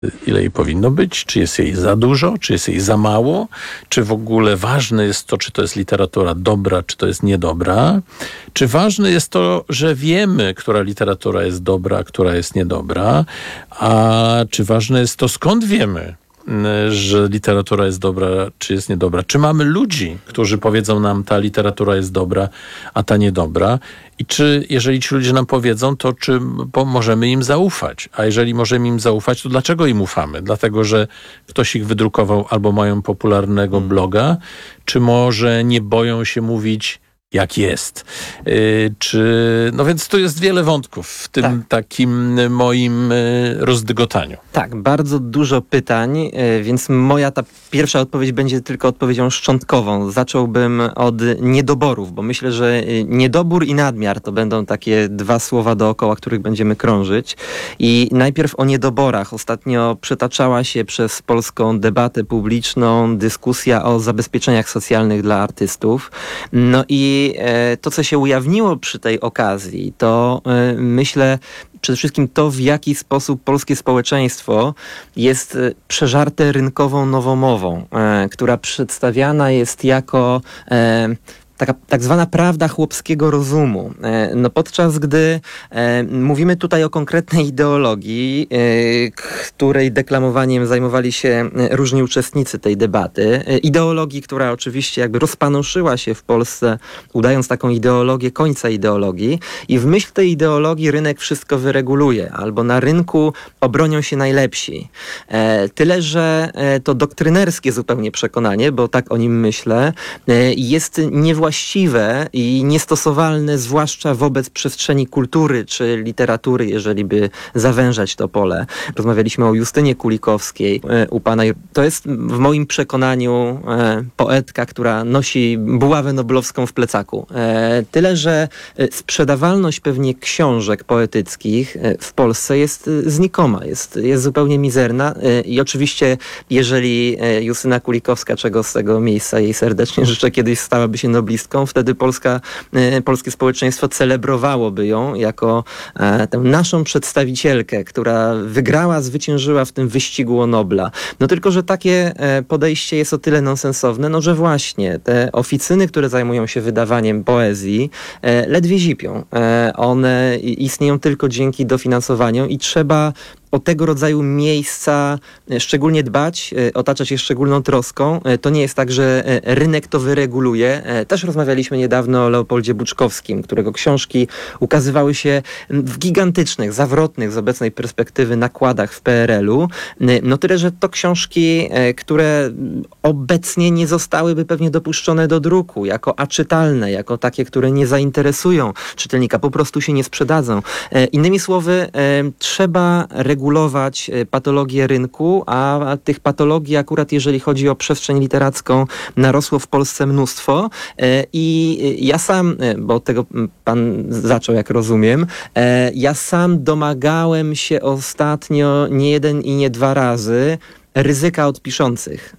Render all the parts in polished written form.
ile jej powinno być, czy jest jej za dużo, czy jest jej za mało, czy w ogóle ważne jest to, czy to jest literatura dobra, czy to jest niedobra, czy ważne jest to, że wiemy, która literatura jest dobra, a która jest niedobra, a czy ważne jest to, skąd wiemy, że literatura jest dobra, czy jest niedobra. Czy mamy ludzi, którzy powiedzą nam, ta literatura jest dobra, a ta niedobra. I czy, jeżeli ci ludzie nam powiedzą, to czy możemy im zaufać? A jeżeli możemy im zaufać, to dlaczego im ufamy? Dlatego, że ktoś ich wydrukował albo mają popularnego bloga? Czy może nie boją się mówić, jak jest? No więc tu jest wiele wątków w tym takim moim rozdygotaniu. Tak, bardzo dużo pytań, więc moja ta pierwsza odpowiedź będzie tylko odpowiedzią szczątkową. Zacząłbym od niedoborów, bo myślę, że niedobór i nadmiar to będą takie dwa słowa dookoła, których będziemy krążyć. I najpierw o niedoborach. Ostatnio przetaczała się przez polską debatę publiczną dyskusja o zabezpieczeniach socjalnych dla artystów. No i to, co się ujawniło przy tej okazji, to myślę przede wszystkim to, w jaki sposób polskie społeczeństwo jest przeżarte rynkową nowomową, która przedstawiana jest jako taka tak zwana prawda chłopskiego rozumu. No podczas gdy mówimy tutaj o konkretnej ideologii, której deklamowaniem zajmowali się różni uczestnicy tej debaty. Ideologii, która oczywiście jakby rozpanoszyła się w Polsce, udając taką ideologię końca ideologii i w myśl tej ideologii rynek wszystko wyreguluje, albo na rynku obronią się najlepsi. Tyle, że to doktrynerskie zupełnie przekonanie, bo tak o nim myślę, jest niewłaściwe i niestosowalne, zwłaszcza wobec przestrzeni kultury czy literatury, jeżeli by zawężać to pole. Rozmawialiśmy o Justynie Kulikowskiej u pana. To jest w moim przekonaniu poetka, która nosi buławę noblowską w plecaku. Tyle, że sprzedawalność pewnie książek poetyckich w Polsce jest znikoma, jest zupełnie mizerna i oczywiście jeżeli Justyna Kulikowska, czego z tego miejsca jej serdecznie życzę, kiedyś stałaby się noblistką, wtedy polskie społeczeństwo celebrowałoby ją jako tę naszą przedstawicielkę, która wygrała, zwyciężyła w tym wyścigu o Nobla. No tylko, że takie podejście jest o tyle nonsensowne, no że właśnie te oficyny, które zajmują się wydawaniem poezji, ledwie zipią. One istnieją tylko dzięki dofinansowaniom i trzeba o tego rodzaju miejsca szczególnie dbać, otaczać je szczególną troską. To nie jest tak, że rynek to wyreguluje. Też rozmawialiśmy niedawno o Leopoldzie Buczkowskim, którego książki ukazywały się w gigantycznych, zawrotnych z obecnej perspektywy nakładach w PRL-u. No tyle, że to książki, które obecnie nie zostałyby pewnie dopuszczone do druku, jako aczytalne, jako takie, które nie zainteresują czytelnika, po prostu się nie sprzedadzą. Innymi słowy, trzeba regulować patologię rynku, a tych patologii akurat jeżeli chodzi o przestrzeń literacką narosło w Polsce mnóstwo i ja sam, bo od tego pan zaczął, jak rozumiem, ja sam domagałem się ostatnio nie jeden i nie dwa razy ryzyka od piszących,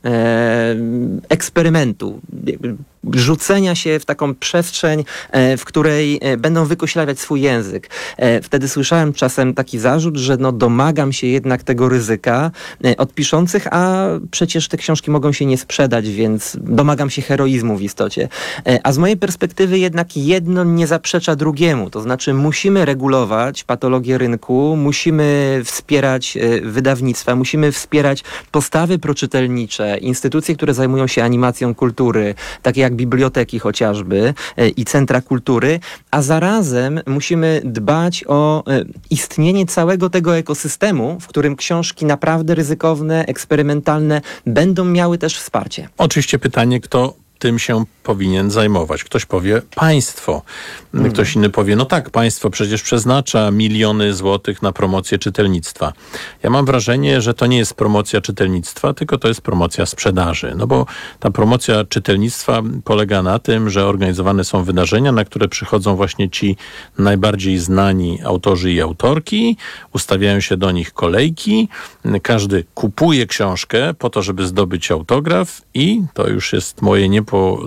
eksperymentu, rzucenia się w taką przestrzeń, w której będą wykoślawiać swój język. Wtedy słyszałem czasem taki zarzut, że no domagam się jednak tego ryzyka od piszących, a przecież te książki mogą się nie sprzedać, więc domagam się heroizmu w istocie. A z mojej perspektywy jednak jedno nie zaprzecza drugiemu. To znaczy musimy regulować patologię rynku, musimy wspierać wydawnictwa, musimy wspierać postawy proczytelnicze, instytucje, które zajmują się animacją kultury, takie jak biblioteki chociażby i centra kultury, a zarazem musimy dbać o istnienie całego tego ekosystemu, w którym książki naprawdę ryzykowne, eksperymentalne będą miały też wsparcie. Oczywiście pytanie, kto tym się powinien zajmować. Ktoś powie państwo. Ktoś inny powie, no tak, państwo przecież przeznacza miliony złotych na promocję czytelnictwa. Ja mam wrażenie, że to nie jest promocja czytelnictwa, tylko to jest promocja sprzedaży. No bo ta promocja czytelnictwa polega na tym, że organizowane są wydarzenia, na które przychodzą właśnie ci najbardziej znani autorzy i autorki, ustawiają się do nich kolejki, każdy kupuje książkę po to, żeby zdobyć autograf i to już jest moje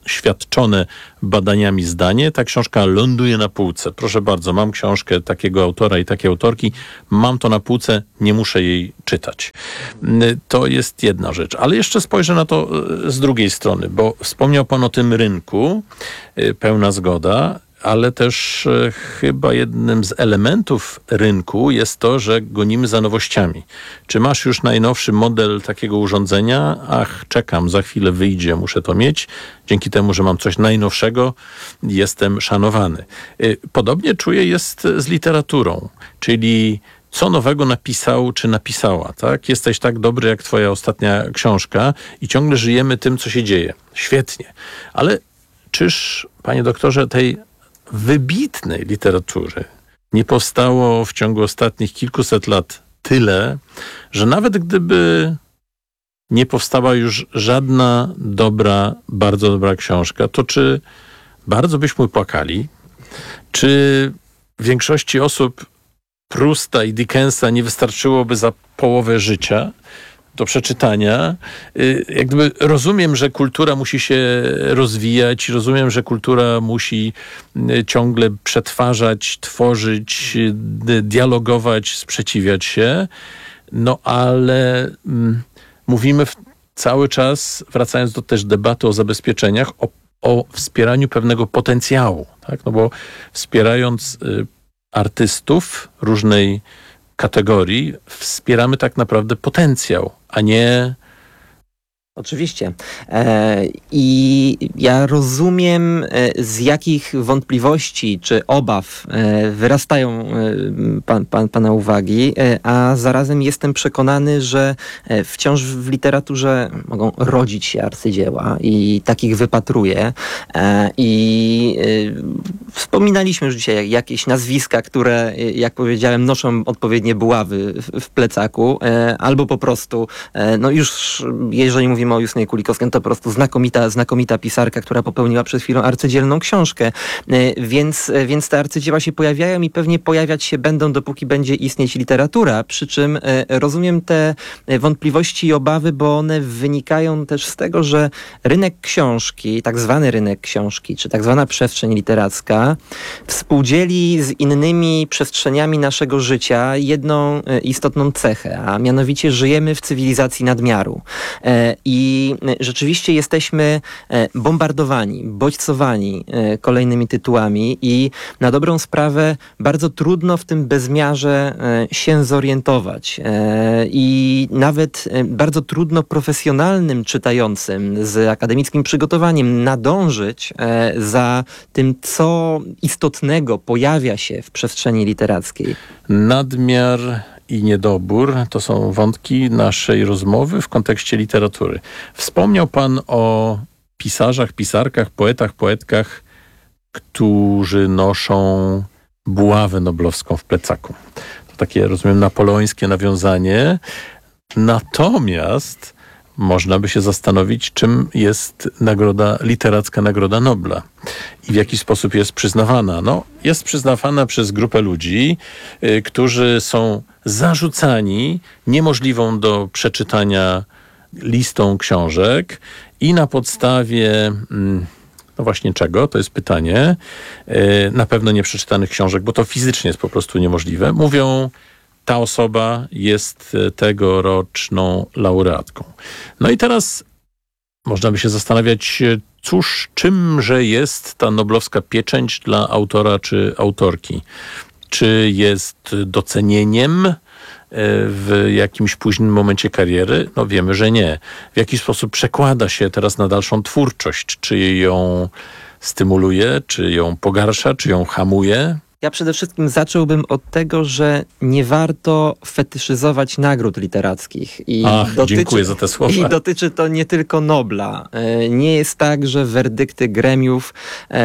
świadczone badaniami zdanie, ta książka ląduje na półce. Proszę bardzo, mam książkę takiego autora i takiej autorki, mam to na półce, nie muszę jej czytać. To jest jedna rzecz. Ale jeszcze spojrzę na to z drugiej strony, bo wspomniał pan o tym rynku, pełna zgoda, ale też chyba jednym z elementów rynku jest to, że gonimy za nowościami. Czy masz już najnowszy model takiego urządzenia? Ach, czekam, za chwilę wyjdzie, muszę to mieć. Dzięki temu, że mam coś najnowszego, jestem szanowany. Podobnie czuję jest z literaturą, czyli co nowego napisał czy napisała, tak? Jesteś tak dobry jak twoja ostatnia książka i ciągle żyjemy tym, co się dzieje. Świetnie. Ale czyż, panie doktorze, tej wybitnej literatury nie powstało w ciągu ostatnich kilkuset lat tyle, że nawet gdyby nie powstała już żadna dobra, bardzo dobra książka, to czy bardzo byśmy płakali? Czy większości osób Prusta i Dickensa nie wystarczyłoby za połowę życia do przeczytania? Jak gdyby rozumiem, że kultura musi się rozwijać, rozumiem, że kultura musi ciągle przetwarzać, tworzyć, dialogować, sprzeciwiać się, no ale mówimy cały czas, wracając do też debaty o zabezpieczeniach, o wspieraniu pewnego potencjału, tak? No bo wspierając artystów różnej kategorii, wspieramy tak naprawdę potencjał, a nie... Oczywiście. I ja rozumiem, z jakich wątpliwości czy obaw wyrastają pana uwagi, a zarazem jestem przekonany, że wciąż w literaturze mogą rodzić się arcydzieła i takich wypatruję. I wspominaliśmy już dzisiaj jakieś nazwiska, które, jak powiedziałem, noszą odpowiednie buławy w plecaku, albo po prostu, no już jeżeli mówimy o Justynie Kulikowskiej, to po prostu znakomita pisarka, która popełniła przed chwilą arcydzielną książkę. Więc te arcydzieła się pojawiają i pewnie pojawiać się będą, dopóki będzie istnieć literatura. Przy czym rozumiem te wątpliwości i obawy, bo one wynikają też z tego, że rynek książki, tak zwany rynek książki, czy tak zwana przestrzeń literacka, współdzieli z innymi przestrzeniami naszego życia jedną istotną cechę, a mianowicie żyjemy w cywilizacji nadmiaru. I rzeczywiście jesteśmy bombardowani, bodźcowani kolejnymi tytułami i na dobrą sprawę bardzo trudno w tym bezmiarze się zorientować. I nawet bardzo trudno profesjonalnym czytającym z akademickim przygotowaniem nadążyć za tym, co istotnego pojawia się w przestrzeni literackiej. Nadmiar i niedobór to są wątki naszej rozmowy w kontekście literatury. Wspomniał pan o pisarzach, pisarkach, poetach, poetkach, którzy noszą buławę noblowską w plecaku. To takie, rozumiem, napoleońskie nawiązanie. Natomiast można by się zastanowić, czym jest literacka Nagroda Nobla i w jaki sposób jest przyznawana. No, jest przyznawana przez grupę ludzi, którzy są zarzucani niemożliwą do przeczytania listą książek i na podstawie, no właśnie czego, to jest pytanie, na pewno nieprzeczytanych książek, bo to fizycznie jest po prostu niemożliwe, mówią, ta osoba jest tegoroczną laureatką. No i teraz można by się zastanawiać, cóż, czymże jest ta noblowska pieczęć dla autora czy autorki? Czy jest docenieniem w jakimś późnym momencie kariery? No wiemy, że nie. W jaki sposób przekłada się teraz na dalszą twórczość? Czy ją stymuluje, czy ją pogarsza, czy ją hamuje? Ja przede wszystkim zacząłbym od tego, że nie warto fetyszyzować nagród literackich. Dziękuję za te słowa. I dotyczy to nie tylko Nobla. Nie jest tak, że werdykty gremiów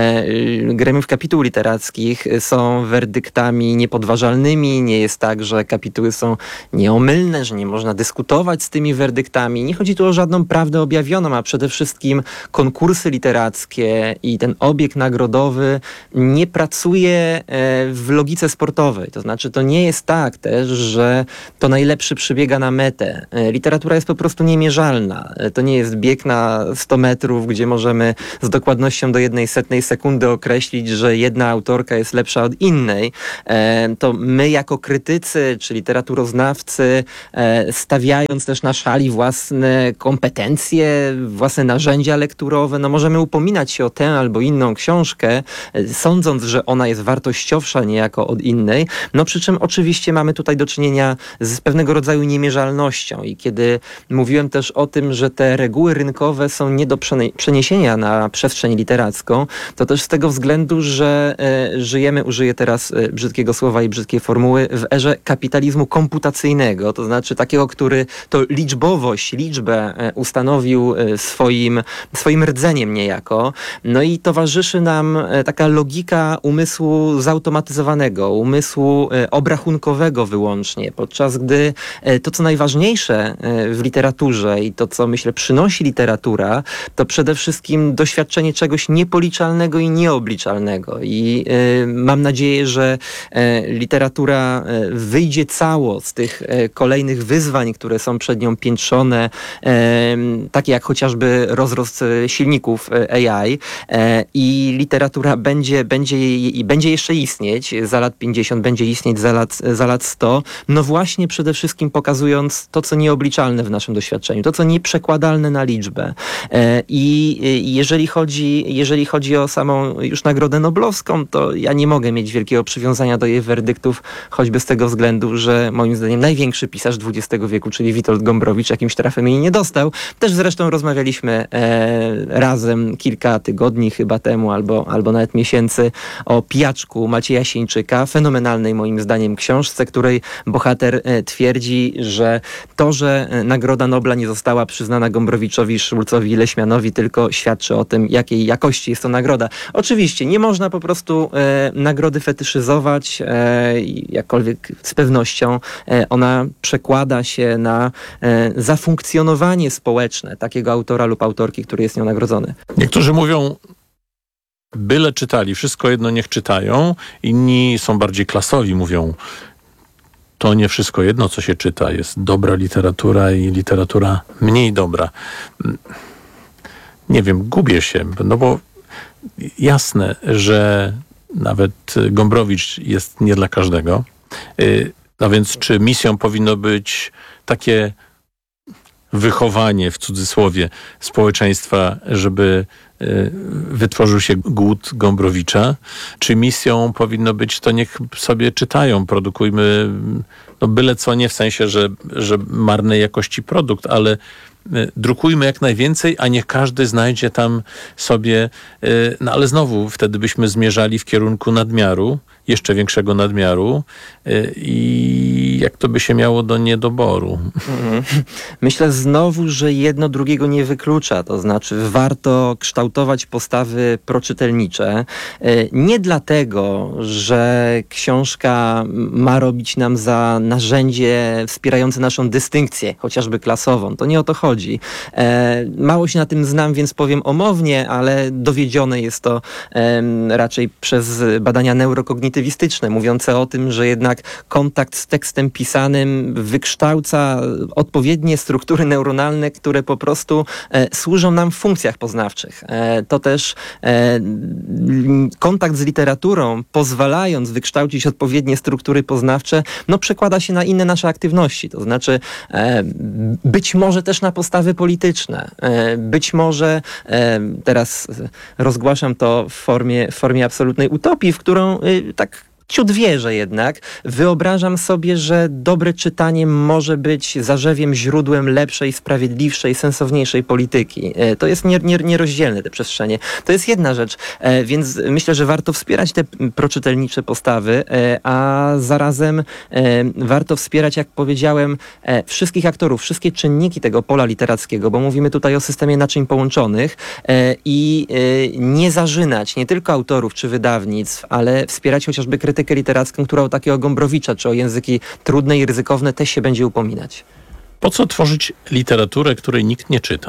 kapituł literackich są werdyktami niepodważalnymi. Nie jest tak, że kapituły są nieomylne, że nie można dyskutować z tymi werdyktami. Nie chodzi tu o żadną prawdę objawioną, a przede wszystkim konkursy literackie i ten obieg nagrodowy nie pracuje w logice sportowej. To znaczy, to nie jest tak też, że to najlepszy przybiega na metę. Literatura jest po prostu niemierzalna. To nie jest bieg na 100 metrów, gdzie możemy z dokładnością do 1/100 sekundy określić, że jedna autorka jest lepsza od innej. To my jako krytycy czy literaturoznawcy, stawiając też na szali własne kompetencje, własne narzędzia lekturowe, no możemy upominać się o tę albo inną książkę, sądząc, że ona jest wartościowsza niejako od innej, no przy czym oczywiście mamy tutaj do czynienia z pewnego rodzaju niemierzalnością i kiedy mówiłem też o tym, że te reguły rynkowe są nie do przeniesienia na przestrzeń literacką, to też z tego względu, że żyjemy, użyję teraz brzydkiego słowa i brzydkiej formuły, w erze kapitalizmu komputacyjnego, to znaczy takiego, który to liczbę ustanowił swoim rdzeniem niejako. No i towarzyszy nam taka logika umysłu zautomatyzowanego, umysłu obrachunkowego wyłącznie, podczas gdy to, co najważniejsze w literaturze i to, co myślę przynosi literatura, to przede wszystkim doświadczenie czegoś niepoliczalnego i nieobliczalnego. I mam nadzieję, że literatura wyjdzie cało z tych kolejnych wyzwań, które są przed nią piętrzone, takie jak chociażby rozrost silników AI, i literatura będzie jeszcze istnieć za lat 50, będzie istnieć za lat 100, no właśnie przede wszystkim pokazując to, co nieobliczalne w naszym doświadczeniu, to, co nieprzekładalne na liczbę. I jeżeli chodzi o samą już Nagrodę Noblowską, to ja nie mogę mieć wielkiego przywiązania do jej werdyktów, choćby z tego względu, że moim zdaniem największy pisarz XX wieku, czyli Witold Gombrowicz, jakimś trafem jej nie dostał. Też zresztą rozmawialiśmy razem kilka tygodni chyba temu, albo nawet miesięcy, o Pijaczku Macieja Sieńczyka, fenomenalnej moim zdaniem książce, której bohater twierdzi, że to, że Nagroda Nobla nie została przyznana Gombrowiczowi, Szulcowi i Leśmianowi, tylko świadczy o tym, jakiej jakości jest to nagroda. Oczywiście nie można po prostu nagrody fetyszyzować, jakkolwiek z pewnością ona przekłada się na zafunkcjonowanie społeczne takiego autora lub autorki, który jest nią nagrodzony. Niektórzy mówią, byle czytali, wszystko jedno niech czytają. Inni są bardziej klasowi, mówią, to nie wszystko jedno, co się czyta. Jest dobra literatura i literatura mniej dobra. Nie wiem, gubię się, no bo jasne, że nawet Gombrowicz jest nie dla każdego. A więc czy misją powinno być takie wychowanie, w cudzysłowie, społeczeństwa, żeby wytworzył się głód Gombrowicza? Czy misją powinno być, to niech sobie czytają, produkujmy byle co, nie w sensie, że marnej jakości produkt, ale drukujmy jak najwięcej, a niech każdy znajdzie tam sobie, ale znowu wtedy byśmy zmierzali w kierunku nadmiaru, jeszcze większego nadmiaru i jak to by się miało do niedoboru. Myślę znowu, że jedno drugiego nie wyklucza, to znaczy warto kształtować postawy proczytelnicze. Nie dlatego, że książka ma robić nam za narzędzie wspierające naszą dystynkcję, chociażby klasową. To nie o to chodzi. Mało się na tym znam, więc powiem omownie, ale dowiedzione jest to raczej przez badania neurokognitywistyczne, mówiące o tym, że jednak kontakt z tekstem pisanym wykształca odpowiednie struktury neuronalne, które po prostu służą nam w funkcjach poznawczych. To też kontakt z literaturą, pozwalając wykształcić odpowiednie struktury poznawcze, przekłada się na inne nasze aktywności. To znaczy być może też na postawy polityczne. Być może, teraz rozgłaszam to w formie absolutnej utopii, w którą tak ciut wierzę jednak. Wyobrażam sobie, że dobre czytanie może być zarzewiem, źródłem lepszej, sprawiedliwszej, sensowniejszej polityki. To jest nierozdzielne, te przestrzenie. To jest jedna rzecz, więc myślę, że warto wspierać te proczytelnicze postawy, a zarazem warto wspierać, jak powiedziałem, wszystkich aktorów, wszystkie czynniki tego pola literackiego, bo mówimy tutaj o systemie naczyń połączonych i nie zarzynać nie tylko autorów czy wydawnictw, ale wspierać chociażby krytykę literacką, która o takiego Gombrowicza, czy o języki trudne i ryzykowne też się będzie upominać. Po co tworzyć literaturę, której nikt nie czyta?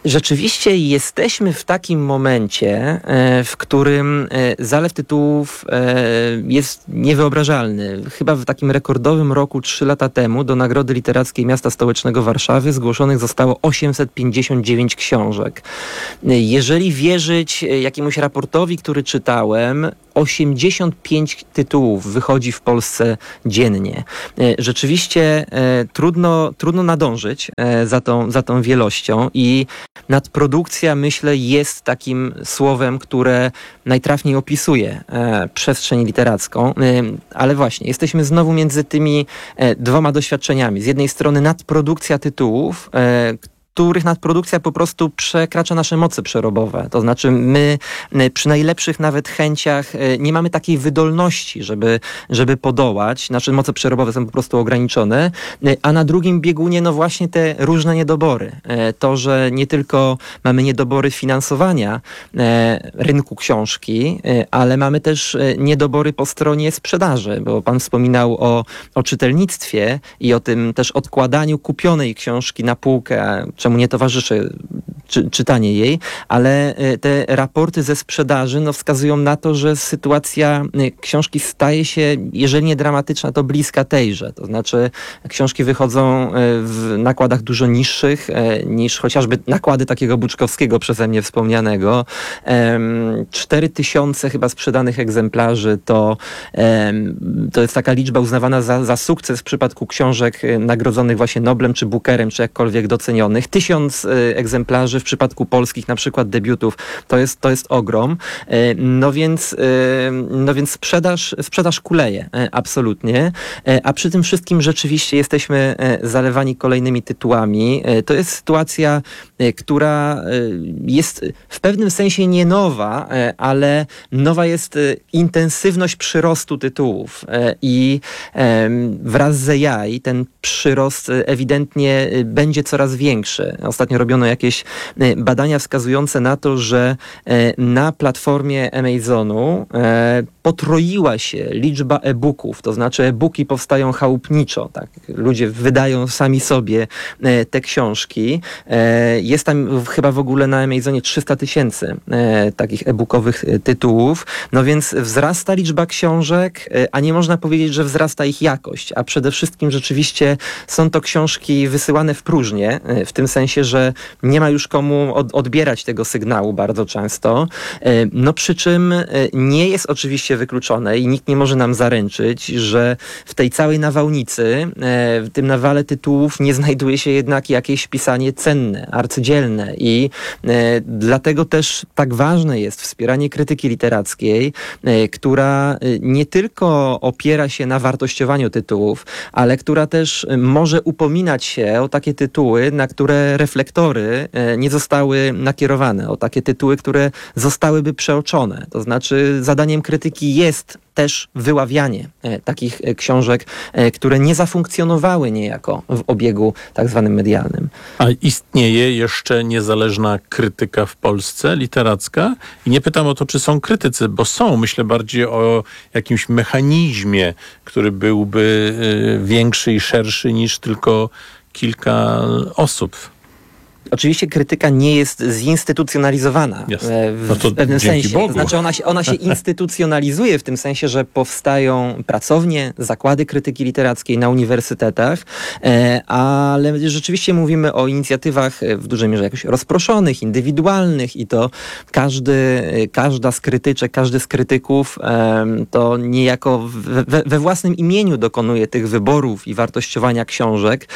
Rzeczywiście jesteśmy w takim momencie, w którym zalew tytułów jest niewyobrażalny. Chyba w takim rekordowym roku 3 lata temu do Nagrody Literackiej Miasta Stołecznego Warszawy zgłoszonych zostało 859 książek. Jeżeli wierzyć jakiemuś raportowi, który czytałem, 85 tytułów wychodzi w Polsce dziennie. Rzeczywiście trudno nadążyć za tą wielością i nadprodukcja, myślę, jest takim słowem, które najtrafniej opisuje przestrzeń literacką, ale właśnie jesteśmy znowu między tymi dwoma doświadczeniami. Z jednej strony nadprodukcja tytułów, których nadprodukcja po prostu przekracza nasze moce przerobowe. To znaczy my przy najlepszych nawet chęciach nie mamy takiej wydolności, żeby podołać. Nasze moce przerobowe są po prostu ograniczone, a na drugim biegunie no właśnie te różne niedobory. To, że nie tylko mamy niedobory finansowania rynku książki, ale mamy też niedobory po stronie sprzedaży, bo pan wspominał o czytelnictwie i o tym też odkładaniu kupionej książki na półkę, czemu nie towarzyszy czytanie jej, ale te raporty ze sprzedaży wskazują na to, że sytuacja książki staje się, jeżeli nie dramatyczna, to bliska tejże. To znaczy książki wychodzą w nakładach dużo niższych niż chociażby nakłady takiego Buczkowskiego przeze mnie wspomnianego. 4000 chyba sprzedanych egzemplarzy to jest taka liczba uznawana za sukces w przypadku książek nagrodzonych właśnie Noblem czy Bookerem, czy jakkolwiek docenionych. 1000 egzemplarzy w przypadku polskich na przykład debiutów to jest ogrom. No więc sprzedaż kuleje absolutnie, a przy tym wszystkim rzeczywiście jesteśmy zalewani kolejnymi tytułami. To jest sytuacja, która jest w pewnym sensie nie nowa, ale nowa jest intensywność przyrostu tytułów i wraz z AI ten przyrost ewidentnie będzie coraz większy. Ostatnio robiono jakieś badania wskazujące na to, że na platformie Amazonu potroiła się liczba e-booków, to znaczy e-booki powstają chałupniczo, tak? Ludzie wydają sami sobie te książki. Jest tam chyba w ogóle na Amazonie 300 000 takich e-bookowych tytułów, no więc wzrasta liczba książek, a nie można powiedzieć, że wzrasta ich jakość, a przede wszystkim rzeczywiście są to książki wysyłane w próżnię, w tym sensie, że nie ma już komu odbierać tego sygnału bardzo często. No przy czym nie jest oczywiście wykluczone i nikt nie może nam zaręczyć, że w tej całej nawałnicy, w tym nawale tytułów nie znajduje się jednak jakieś pisanie cenne, arcydzielne i dlatego też tak ważne jest wspieranie krytyki literackiej, która nie tylko opiera się na wartościowaniu tytułów, ale która też może upominać się o takie tytuły, na które reflektory nie zostały nakierowane, o takie tytuły, które zostałyby przeoczone. To znaczy zadaniem krytyki jest też wyławianie takich książek, które nie zafunkcjonowały niejako w obiegu tak zwanym medialnym. A istnieje jeszcze niezależna krytyka w Polsce, literacka? I nie pytam o to, czy są krytycy, bo są. Myślę bardziej o jakimś mechanizmie, który byłby większy i szerszy niż tylko kilka osób. Oczywiście krytyka nie jest zinstytucjonalizowana w pewnym sensie. Bogu. To znaczy ona się instytucjonalizuje w tym sensie, że powstają pracownie, zakłady krytyki literackiej na uniwersytetach, ale rzeczywiście mówimy o inicjatywach w dużej mierze jakoś rozproszonych, indywidualnych i to każda z krytyczek, każdy z krytyków to niejako we własnym imieniu dokonuje tych wyborów i wartościowania książek,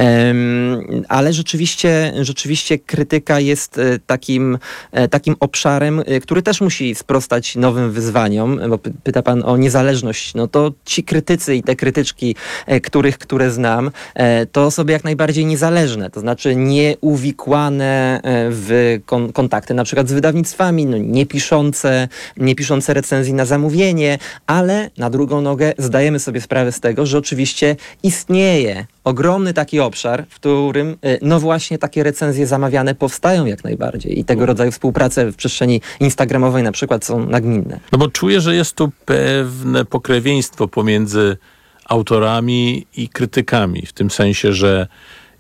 ale rzeczywiście krytyka jest takim obszarem, który też musi sprostać nowym wyzwaniom, bo pyta pan o niezależność. No to ci krytycy i te krytyczki, które znam, to osoby jak najbardziej niezależne, to znaczy nie uwikłane w kontakty na przykład z wydawnictwami, no nie piszące recenzji na zamówienie, ale na drugą nogę zdajemy sobie sprawę z tego, że oczywiście istnieje ogromny taki obszar, w którym no właśnie takie recenzje zamawiane powstają jak najbardziej i tego rodzaju współprace w przestrzeni instagramowej na przykład są nagminne. No bo czuję, że jest tu pewne pokrewieństwo pomiędzy autorami i krytykami, w tym sensie, że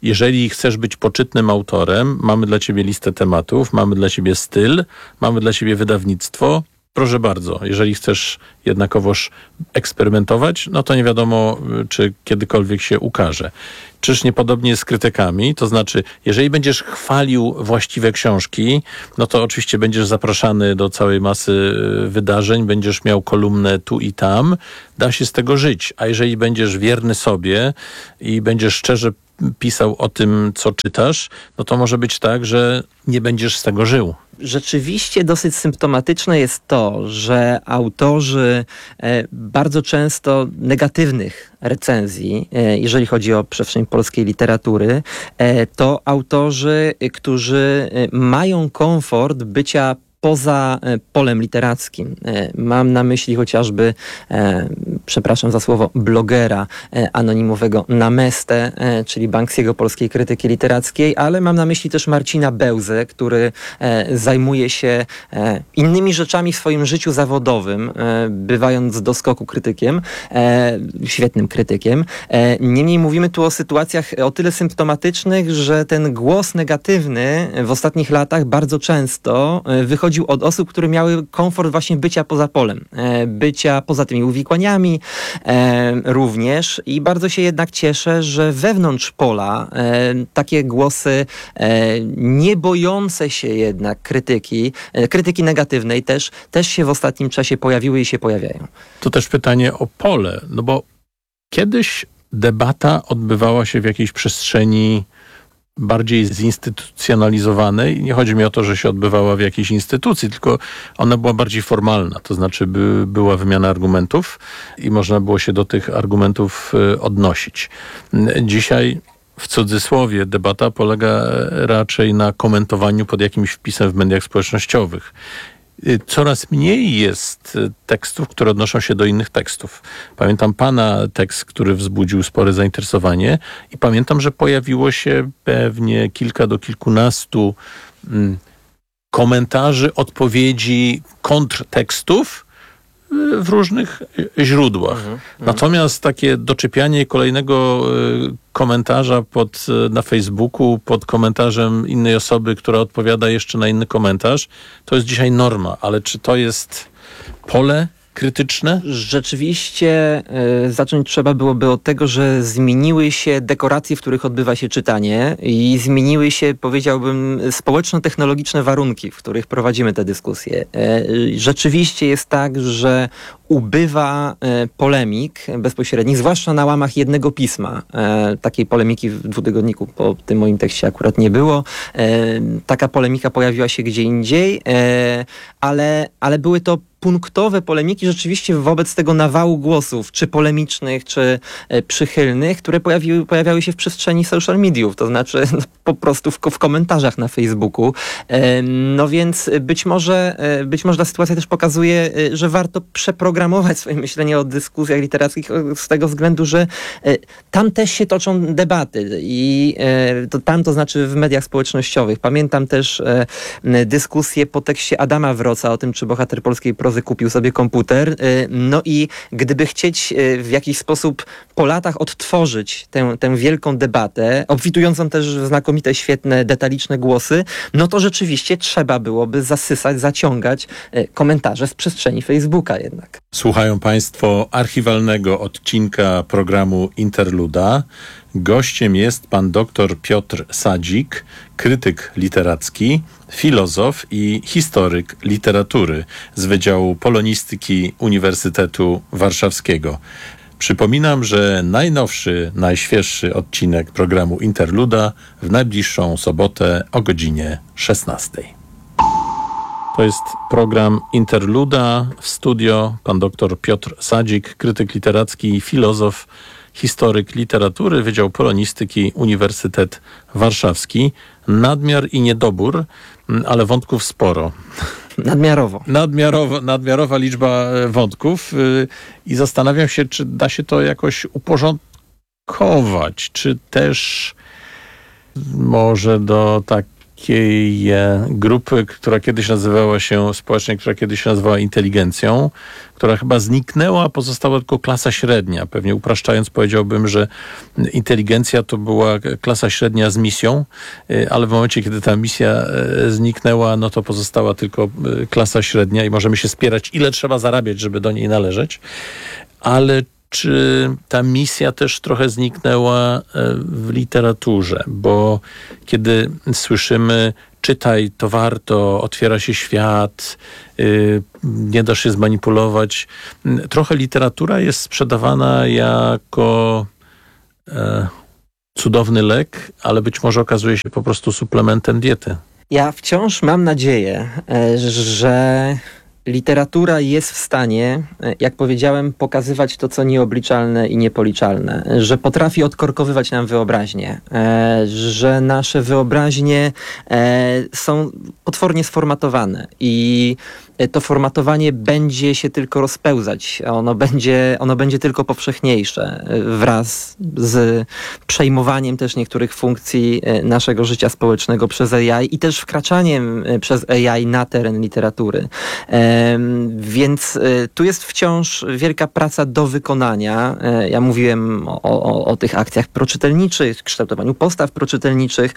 Jeżeli chcesz być poczytnym autorem, mamy dla ciebie listę tematów, mamy dla ciebie styl, mamy dla ciebie wydawnictwo. Proszę bardzo, jeżeli chcesz jednakowoż eksperymentować, no to nie wiadomo, czy kiedykolwiek się ukaże. Czyż niepodobnie z krytykami? To znaczy, jeżeli będziesz chwalił właściwe książki, no to oczywiście będziesz zapraszany do całej masy wydarzeń, będziesz miał kolumnę tu i tam, da się z tego żyć. A jeżeli będziesz wierny sobie i będziesz szczerze pisał o tym, co czytasz, no to może być tak, że nie będziesz z tego żył. Rzeczywiście dosyć symptomatyczne jest to, że autorzy bardzo często negatywnych recenzji, jeżeli chodzi o przestrzeń polskiej literatury, to autorzy, którzy mają komfort bycia poza polem literackim. Mam na myśli chociażby, przepraszam za słowo, blogera anonimowego Namestę, czyli Banksiego polskiej krytyki literackiej, ale mam na myśli też Marcina Bełzę, który zajmuje się innymi rzeczami w swoim życiu zawodowym, bywając do skoku krytykiem, świetnym krytykiem. Niemniej mówimy tu o sytuacjach o tyle symptomatycznych, że ten głos negatywny w ostatnich latach bardzo często wychodzi od osób, które miały komfort właśnie bycia poza polem, bycia poza tymi uwikłaniami również i bardzo się jednak cieszę, że wewnątrz pola takie głosy nie bojące się jednak krytyki negatywnej też się w ostatnim czasie pojawiły i się pojawiają. To też pytanie o pole, no bo kiedyś debata odbywała się w jakiejś przestrzeni bardziej zinstytucjonalizowanej. Nie chodzi mi o to, że się odbywała w jakiejś instytucji, tylko ona była bardziej formalna. To znaczy była wymiana argumentów i można było się do tych argumentów odnosić. Dzisiaj w cudzysłowie debata polega raczej na komentowaniu pod jakimś wpisem w mediach społecznościowych. Coraz mniej jest tekstów, które odnoszą się do innych tekstów. Pamiętam pana tekst, który wzbudził spore zainteresowanie i pamiętam, że pojawiło się pewnie kilka do kilkunastu komentarzy, odpowiedzi, kontrtekstów w różnych źródłach. Natomiast takie doczepianie kolejnego komentarza na Facebooku pod komentarzem innej osoby, która odpowiada jeszcze na inny komentarz, to jest dzisiaj norma. Ale czy to jest pole krytyczne? Rzeczywiście zacząć trzeba byłoby od tego, że zmieniły się dekoracje, w których odbywa się czytanie i zmieniły się, powiedziałbym, społeczno-technologiczne warunki, w których prowadzimy tę dyskusję. Rzeczywiście jest tak, że ubywa polemik bezpośrednich, zwłaszcza na łamach jednego pisma. Takiej polemiki w dwutygodniku po tym moim tekście akurat nie było. Taka polemika pojawiła się gdzie indziej, ale były to punktowe polemiki rzeczywiście wobec tego nawału głosów, czy polemicznych, czy przychylnych, które pojawiały się w przestrzeni social mediów, to znaczy po prostu w komentarzach na Facebooku. No więc być może ta sytuacja też pokazuje, że warto przeprogramować swoje myślenie o dyskusjach literackich z tego względu, że tam też się toczą debaty i to znaczy w mediach społecznościowych. Pamiętam też dyskusję po tekście Adama Wroca o tym, czy bohater polskiej prozy kupił sobie komputer. No i gdyby chcieć w jakiś sposób po latach odtworzyć tę wielką debatę, obfitującą też w znakomite, świetne, detaliczne głosy, no to rzeczywiście trzeba byłoby zaciągać komentarze z przestrzeni Facebooka jednak. Słuchają Państwo archiwalnego odcinka programu Interluda. Gościem jest pan dr Piotr Sadzik, krytyk literacki, filozof i historyk literatury z Wydziału Polonistyki Uniwersytetu Warszawskiego. Przypominam, że najświeższy odcinek programu Interluda w najbliższą sobotę o godzinie 16. To jest program Interluda. W studio pan dr Piotr Sadzik, krytyk literacki, filozof, historyk literatury, Wydział Polonistyki, Uniwersytet Warszawski. Nadmiar i niedobór, ale wątków sporo. Nadmiarowa liczba wątków i zastanawiam się, czy da się to jakoś uporządkować, czy też może do takiej grupy, która kiedyś nazywała się społecznie, która kiedyś się nazywała inteligencją, która chyba zniknęła, pozostała tylko klasa średnia. Pewnie upraszczając powiedziałbym, że inteligencja to była klasa średnia z misją, ale w momencie, kiedy ta misja zniknęła, no to pozostała tylko klasa średnia i możemy się spierać, ile trzeba zarabiać, żeby do niej należeć. Ale czy ta misja też trochę zniknęła w literaturze? Bo kiedy słyszymy czytaj, to warto, otwiera się świat, nie da się zmanipulować. Trochę literatura jest sprzedawana jako cudowny lek, ale być może okazuje się po prostu suplementem diety. Ja wciąż mam nadzieję, że literatura jest w stanie, jak powiedziałem, pokazywać to, co nieobliczalne i niepoliczalne, że potrafi odkorkowywać nam wyobraźnię, że nasze wyobraźnie są potwornie sformatowane i to formatowanie będzie się tylko rozpełzać. Ono będzie tylko powszechniejsze wraz z przejmowaniem też niektórych funkcji naszego życia społecznego przez AI i też wkraczaniem przez AI na teren literatury. Więc tu jest wciąż wielka praca do wykonania. Ja mówiłem o tych akcjach proczytelniczych, kształtowaniu postaw proczytelniczych,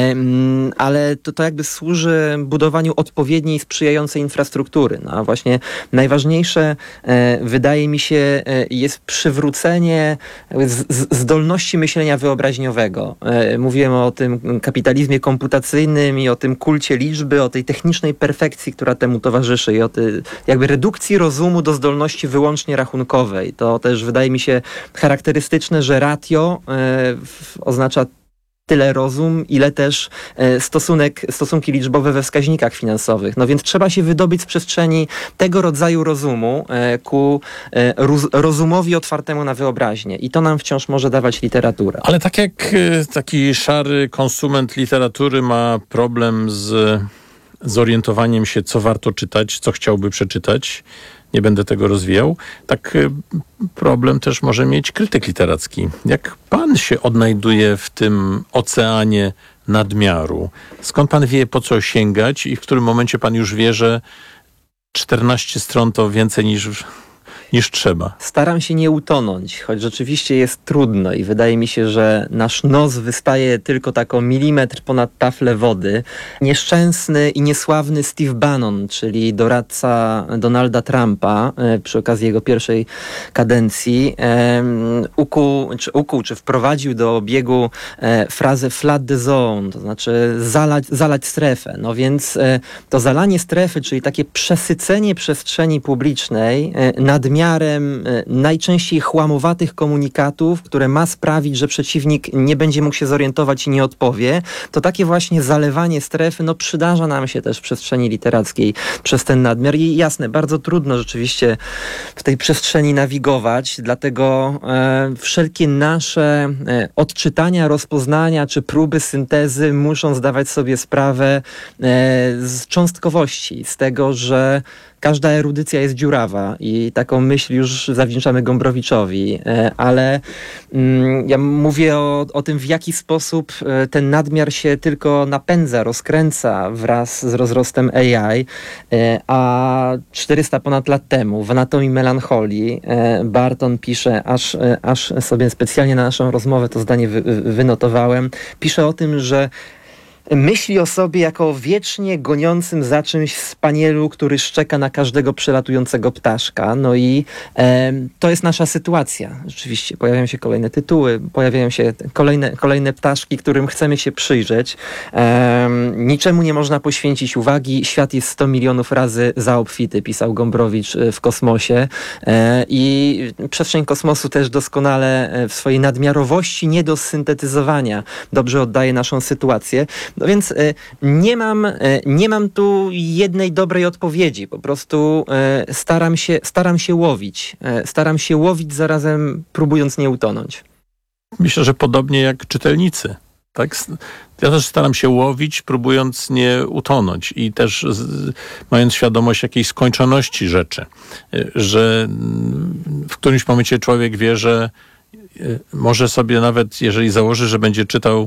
ale to jakby służy budowaniu odpowiedniej, sprzyjającej infrastruktury. No a właśnie najważniejsze, wydaje mi się, jest przywrócenie zdolności myślenia wyobraźniowego. Mówiłem o tym kapitalizmie komputacyjnym i o tym kulcie liczby, o tej technicznej perfekcji, która temu towarzyszy i o tej jakby redukcji rozumu do zdolności wyłącznie rachunkowej. To też wydaje mi się charakterystyczne, że ratio oznacza tyle rozum, ile też stosunki liczbowe we wskaźnikach finansowych. No więc trzeba się wydobyć z przestrzeni tego rodzaju rozumu ku rozumowi otwartemu na wyobraźnię. I to nam wciąż może dawać literatura. Ale tak jak taki szary konsument literatury ma problem z zorientowaniem się, co warto czytać, co chciałby przeczytać, nie będę tego rozwijał, tak problem też może mieć krytyk literacki. Jak pan się odnajduje w tym oceanie nadmiaru? Skąd pan wie, po co sięgać i w którym momencie pan już wie, że 14 stron to więcej niż trzeba? Staram się nie utonąć, choć rzeczywiście jest trudno i wydaje mi się, że nasz nos wystaje tylko tak o milimetr ponad taflę wody. Nieszczęsny i niesławny Steve Bannon, czyli doradca Donalda Trumpa przy okazji jego pierwszej kadencji, ukuł czy wprowadził do obiegu frazę flood the zone, to znaczy zalać strefę. No więc to zalanie strefy, czyli takie przesycenie przestrzeni publicznej nadmiarem najczęściej chłamowatych komunikatów, które ma sprawić, że przeciwnik nie będzie mógł się zorientować i nie odpowie, to takie właśnie zalewanie strefy przydarza nam się też w przestrzeni literackiej przez ten nadmiar i jasne, bardzo trudno rzeczywiście w tej przestrzeni nawigować, dlatego wszelkie nasze odczytania, rozpoznania czy próby syntezy muszą zdawać sobie sprawę z cząstkowości, z tego, że każda erudycja jest dziurawa i taką myśl już zawdzięczamy Gombrowiczowi, ale ja mówię o tym, w jaki sposób ten nadmiar się tylko napędza, rozkręca wraz z rozrostem AI, a 400 ponad lat temu w Anatomii Melancholii Barton pisze, aż sobie specjalnie na naszą rozmowę to zdanie wynotowałem, pisze o tym, że myśli o sobie jako wiecznie goniącym za czymś spanielu, który szczeka na każdego przelatującego ptaszka. No i to jest nasza sytuacja. Rzeczywiście pojawiają się kolejne tytuły, pojawiają się kolejne ptaszki, którym chcemy się przyjrzeć. Niczemu nie można poświęcić uwagi. Świat jest 100 milionów razy za obfity, pisał Gombrowicz w Kosmosie. I przestrzeń kosmosu też doskonale w swojej nadmiarowości, nie do syntetyzowania dobrze oddaje naszą sytuację. No więc nie mam tu jednej dobrej odpowiedzi. Po prostu staram się łowić. Staram się łowić, zarazem próbując nie utonąć. Myślę, że podobnie jak czytelnicy. Tak? Ja też staram się łowić, próbując nie utonąć i też mając świadomość jakiejś skończoności rzeczy. Że w którymś momencie człowiek wie, że może sobie nawet, jeżeli założy, że będzie czytał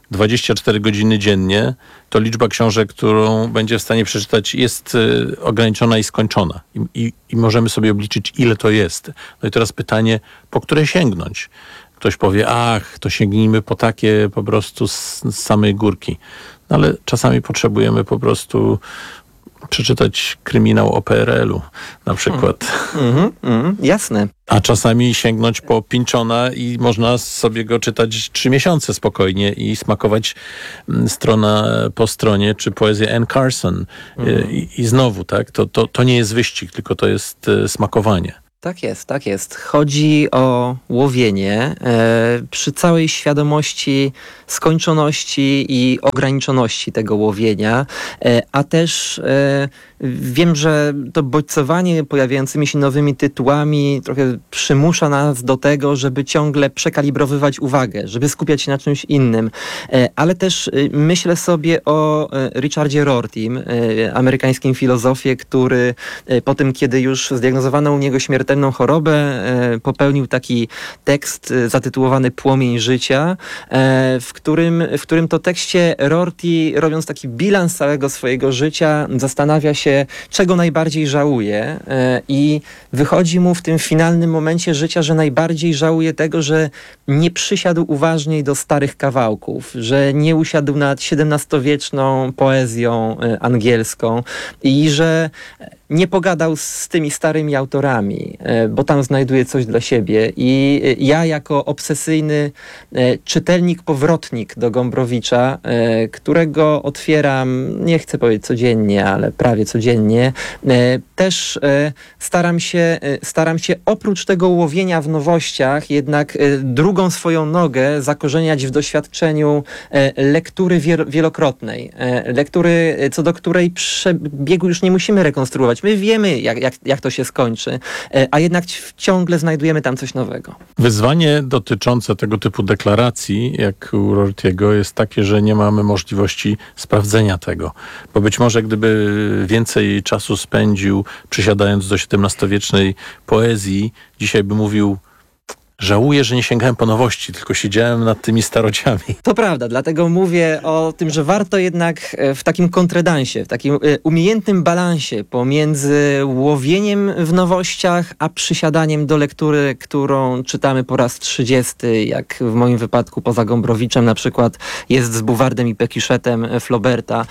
24 godziny dziennie, to liczba książek, którą będzie w stanie przeczytać, jest ograniczona i skończona. I możemy sobie obliczyć, ile to jest. No i teraz pytanie, po które sięgnąć? Ktoś powie, to sięgnijmy po takie po prostu z samej górki. No ale czasami potrzebujemy po prostu przeczytać kryminał o PRL-u na przykład. Jasne. A czasami sięgnąć po Pynchona i można sobie go czytać 3 miesiące spokojnie i smakować strona po stronie, czy poezję Anne Carson. I znowu, tak, to nie jest wyścig, tylko to jest smakowanie. Tak jest. Chodzi o łowienie przy całej świadomości skończoności i ograniczoności tego łowienia, a też wiem, że to bodźcowanie pojawiającymi się nowymi tytułami trochę przymusza nas do tego, żeby ciągle przekalibrowywać uwagę, żeby skupiać się na czymś innym, ale też myślę sobie o Richardzie Rortym, amerykańskim filozofie, który po tym, kiedy już zdiagnozowano u niego śmiertelną chorobę, popełnił taki tekst zatytułowany Płomień życia, w którym to tekście Rorty, robiąc taki bilans całego swojego życia, zastanawia się, czego najbardziej żałuje, i wychodzi mu w tym finalnym momencie życia, że najbardziej żałuje tego, że nie przysiadł uważniej do starych kawałków, że nie usiadł nad XVII-wieczną poezją angielską i że nie pogadał z tymi starymi autorami, bo tam znajduje coś dla siebie. I ja jako obsesyjny czytelnik, powrotnik do Gombrowicza, którego otwieram, nie chcę powiedzieć codziennie, ale prawie codziennie, też staram się oprócz tego łowienia w nowościach jednak drugą swoją nogę zakorzeniać w doświadczeniu lektury wielokrotnej. Lektury, co do której przebiegu już nie musimy rekonstruować. My wiemy, jak to się skończy, a jednak ciągle znajdujemy tam coś nowego. Wyzwanie dotyczące tego typu deklaracji, jak u Rorty'ego, jest takie, że nie mamy możliwości sprawdzenia tego. Bo być może gdyby więcej czasu spędził przysiadając do XVII-wiecznej poezji, dzisiaj by mówił: żałuję, że nie sięgałem po nowości, tylko siedziałem nad tymi starociami. To prawda, dlatego mówię o tym, że warto jednak w takim kontredansie, w takim umiejętnym balansie pomiędzy łowieniem w nowościach, a przysiadaniem do lektury, którą czytamy po raz 30, jak w moim wypadku poza Gombrowiczem na przykład jest z Buwardem i Pekiszetem Flauberta.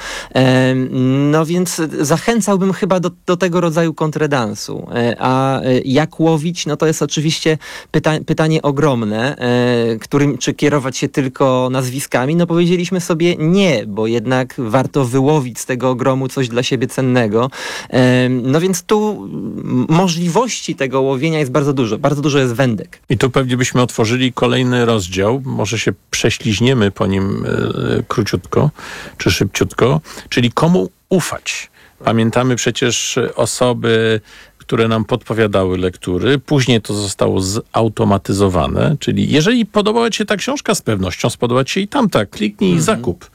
No więc zachęcałbym chyba do tego rodzaju kontredansu. A jak łowić? No to jest oczywiście pytanie ogromne, czy kierować się tylko nazwiskami. No powiedzieliśmy sobie nie, bo jednak warto wyłowić z tego ogromu coś dla siebie cennego. No więc tu możliwości tego łowienia jest bardzo dużo jest wędek. I tu pewnie byśmy otworzyli kolejny rozdział, może się prześliźniemy po nim króciutko, czy szybciutko, czyli komu ufać. Pamiętamy przecież osoby, które nam podpowiadały lektury. Później to zostało zautomatyzowane, czyli jeżeli podobała ci się ta książka, z pewnością spodoba ci się i tamta. Kliknij i zakup.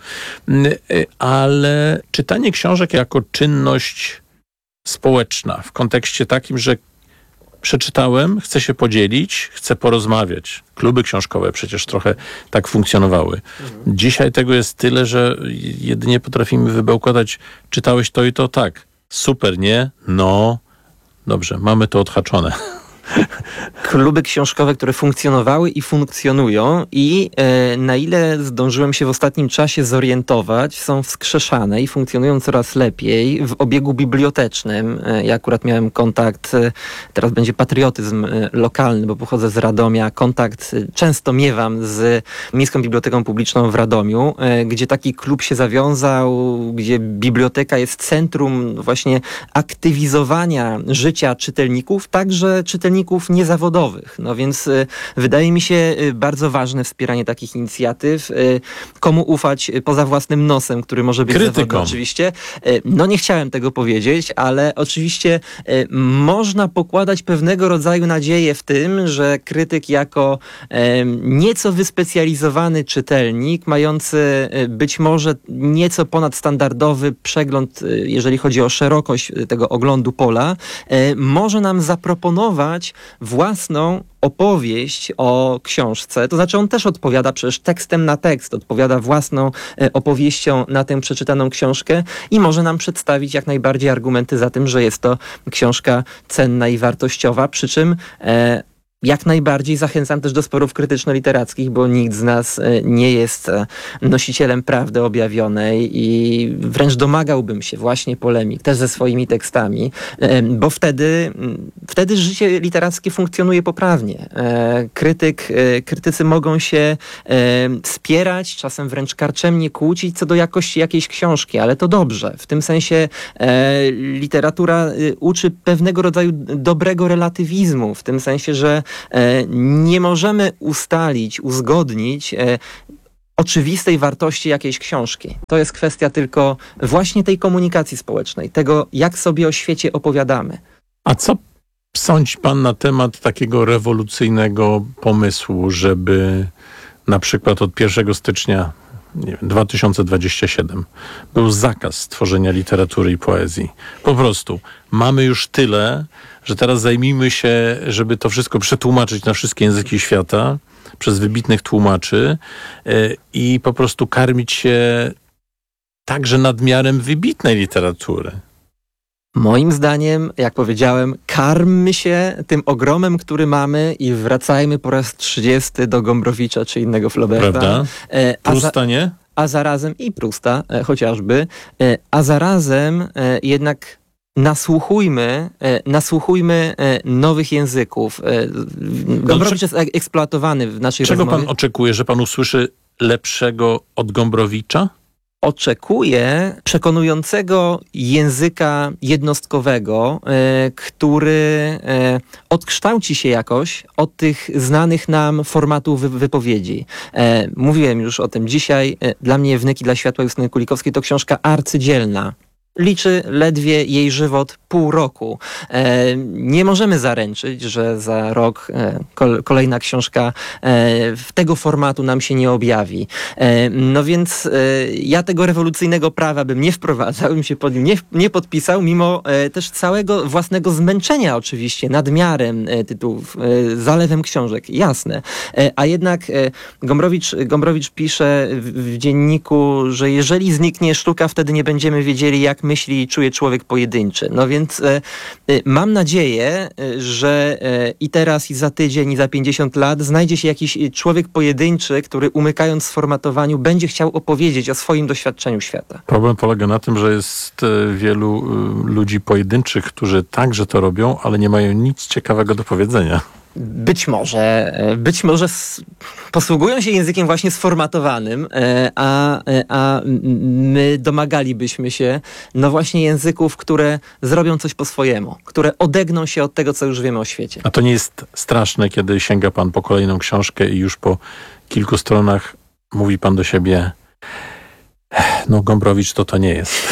Ale czytanie książek jako czynność społeczna w kontekście takim, że przeczytałem, chcę się podzielić, chcę porozmawiać. Kluby książkowe przecież trochę tak funkcjonowały. Dzisiaj tego jest tyle, że jedynie potrafimy wybełkotać: czytałeś to i to? Tak. Super, nie? No. Dobrze, mamy to odhaczone. Kluby książkowe, które funkcjonowały i funkcjonują i na ile zdążyłem się w ostatnim czasie zorientować, są wskrzeszane i funkcjonują coraz lepiej w obiegu bibliotecznym. Ja akurat miałem kontakt, teraz będzie patriotyzm lokalny, bo pochodzę z Radomia. Kontakt często miewam z Miejską Biblioteką Publiczną w Radomiu, gdzie taki klub się zawiązał, gdzie biblioteka jest centrum właśnie aktywizowania życia czytelników, także czytelników niezawodowych. No więc wydaje mi się bardzo ważne wspieranie takich inicjatyw. Komu ufać poza własnym nosem, który może być zawodny oczywiście. No nie chciałem tego powiedzieć, ale oczywiście można pokładać pewnego rodzaju nadzieję w tym, że krytyk jako nieco wyspecjalizowany czytelnik, mający być może nieco ponadstandardowy przegląd, jeżeli chodzi o szerokość tego oglądu pola, może nam zaproponować pisać własną opowieść o książce, to znaczy on też odpowiada przecież tekstem na tekst, odpowiada własną opowieścią na tę przeczytaną książkę i może nam przedstawić jak najbardziej argumenty za tym, że jest to książka cenna i wartościowa, przy czym jak najbardziej zachęcam też do sporów krytyczno-literackich, bo nikt z nas nie jest nosicielem prawdy objawionej i wręcz domagałbym się właśnie polemik też ze swoimi tekstami, bo wtedy życie literackie funkcjonuje poprawnie. Krytycy mogą się spierać, czasem wręcz karczemnie kłócić co do jakości jakiejś książki, ale to dobrze. W tym sensie literatura uczy pewnego rodzaju dobrego relatywizmu, w tym sensie, że nie możemy uzgodnić oczywistej wartości jakiejś książki. To jest kwestia tylko właśnie tej komunikacji społecznej, tego jak sobie o świecie opowiadamy. A co sądzi pan na temat takiego rewolucyjnego pomysłu, żeby na przykład od 1 stycznia 2027 był zakaz tworzenia literatury i poezji? Po prostu mamy już tyle, że teraz zajmijmy się, żeby to wszystko przetłumaczyć na wszystkie języki świata przez wybitnych tłumaczy i po prostu karmić się także nadmiarem wybitnej literatury. Moim zdaniem, jak powiedziałem, karmmy się tym ogromem, który mamy i wracajmy po raz 30 do Gombrowicza czy innego Flauberta. Prawda? Prusta nie? A zarazem i Prusta chociażby, a zarazem jednak nasłuchujmy nowych języków. Gombrowicz jest eksploatowany w naszej rozmowie. Czego pan oczekuje, że pan usłyszy lepszego od Gombrowicza? Oczekuję przekonującego języka jednostkowego, który odkształci się jakoś od tych znanych nam formatów wypowiedzi. Mówiłem już o tym dzisiaj. Dla mnie Wnyki dla światła Justyny Kulikowskiej to książka arcydzielna. Liczy ledwie jej żywot pół roku. Nie możemy zaręczyć, że za rok kolejna książka tego formatu nam się nie objawi. No więc ja tego rewolucyjnego prawa bym nie wprowadzał, bym się pod nim nie podpisał, mimo też całego własnego zmęczenia oczywiście, nadmiarem tytułów, zalewem książek, jasne. A jednak Gombrowicz pisze w dzienniku, że jeżeli zniknie sztuka, wtedy nie będziemy wiedzieli, jak myśli i czuje człowiek pojedynczy. No więc mam nadzieję, że i teraz, i za tydzień, i za 50 lat znajdzie się jakiś człowiek pojedynczy, który umykając sformatowaniu będzie chciał opowiedzieć o swoim doświadczeniu świata. Problem polega na tym, że jest wielu ludzi pojedynczych, którzy także to robią, ale nie mają nic ciekawego do powiedzenia. Być może posługują się językiem właśnie sformatowanym, a my domagalibyśmy się no właśnie języków, które zrobią coś po swojemu, które odegną się od tego, co już wiemy o świecie. A to nie jest straszne, kiedy sięga pan po kolejną książkę i już po kilku stronach mówi pan do siebie: no Gombrowicz to nie jest.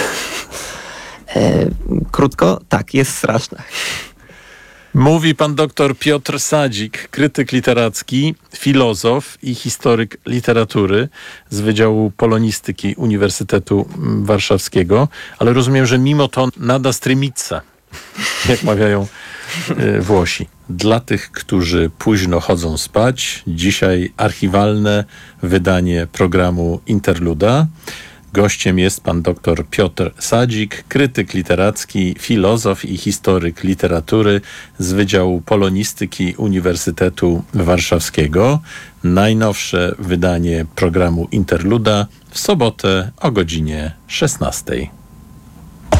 Krótko, tak, jest straszne. Mówi pan dr Piotr Sadzik, krytyk literacki, filozof i historyk literatury z Wydziału Polonistyki Uniwersytetu Warszawskiego, ale rozumiem, że mimo to nada strymica, jak mawiają Włosi. Dla tych, którzy późno chodzą spać, dzisiaj archiwalne wydanie programu Interluda. Gościem jest pan dr Piotr Sadzik, krytyk literacki, filozof i historyk literatury z Wydziału Polonistyki Uniwersytetu Warszawskiego. Najnowsze wydanie programu Interluda w sobotę o godzinie 16.